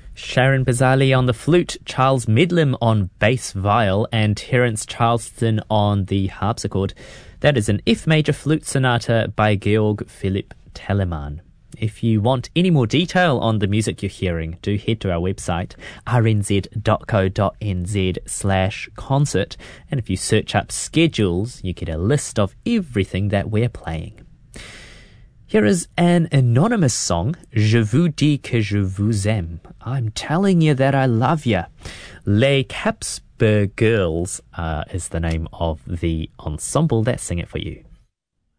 Sharon Bazali on the flute, Charles Medlam on bass viol, and Terence Charleston on the harpsichord. That is an F major flute sonata by Georg Philipp Telemann. If you want any more detail on the music you're hearing, do head to our website, rnz.co.nz/concert, and if you search up schedules, you get a list of everything that we're playing. Here is an anonymous song, Je vous dis que je vous aime. I'm telling you that I love you. Les Capsper Girls is the name of the ensemble that sing it for you.